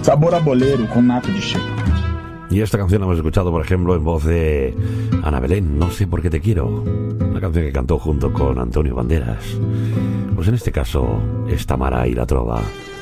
sabor a bolero con naco de cheddar. Y esta canción la hemos escuchado, por ejemplo, en voz de Ana Belén, No sé por qué te quiero, una canción que cantó junto con Antonio Banderas. Pues en este caso es Tamara y la trova.